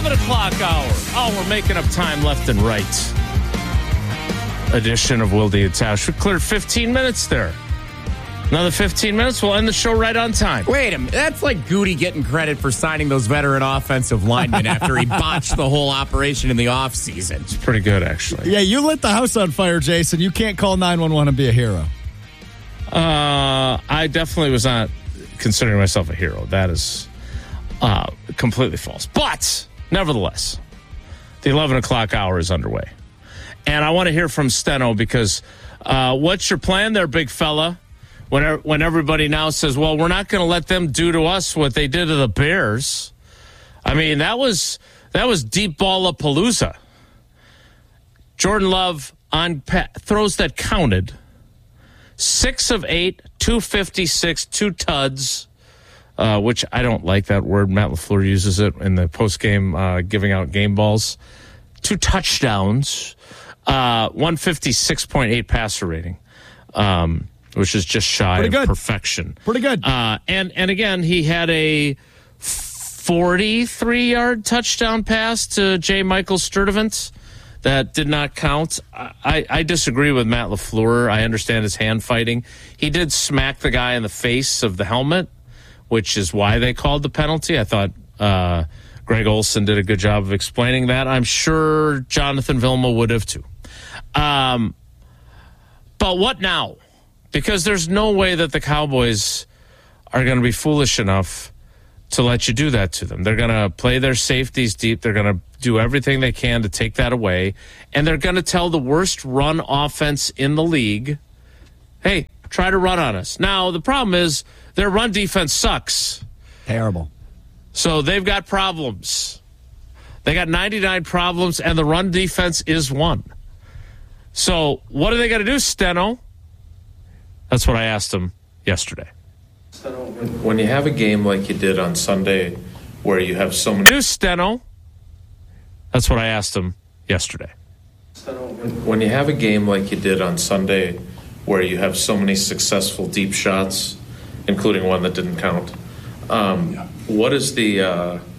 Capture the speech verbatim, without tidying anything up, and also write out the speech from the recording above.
eleven o'clock hour. Oh, we're making up time left and right. Edition of Wilde and Tausch. We cleared fifteen minutes there. Another fifteen minutes. We'll end the show right on time. Wait a minute. That's like Goody getting credit for signing those veteran offensive linemen after he botched the whole operation in the offseason. It's pretty good, actually. Yeah, you lit the house on fire, Jason. You can't call nine one one and be a hero. Uh, I definitely was not considering myself a hero. That is uh, completely false. But, nevertheless, the eleven o'clock hour is underway. And I want to hear from Steno because uh, what's your plan there, big fella? When, when everybody now says, well, we're not going to let them do to us what they did to the Bears. I mean, that was that was deep ball-a-palooza. Jordan Love on pa- throws that counted. Six of eight, two fifty-six, two T U Ds, uh, which I don't like that word. Matt LaFleur uses it in the postgame uh, giving out game balls. Two touchdowns, uh, one fifty-six point eight passer rating. Um which is just shy of perfection. Pretty good. Uh, and, and again, he had a forty-three-yard touchdown pass to J. Michael Sturdivant that did not count. I, I disagree with Matt LaFleur. I understand his hand fighting. He did smack the guy in the face of the helmet, which is why they called the penalty. I thought uh, Greg Olson did a good job of explaining that. I'm sure Jonathan Vilma would have too. Um, but what now? Because there's no way that the Cowboys are going to be foolish enough to let you do that to them. They're going to play their safeties deep. They're going to do everything they can to take that away. And they're going to tell the worst run offense in the league, hey, try to run on us. Now, the problem is their run defense sucks. Terrible. So they've got problems. They got ninety-nine problems, and the run defense is one. So what are they going to do, Steno? That's what I asked him yesterday. When you have a game like you did on Sunday where you have so many... New Steno. That's what I asked him yesterday. When you have a game like you did on Sunday where you have so many successful deep shots, including one that didn't count, um, what is the... Uh,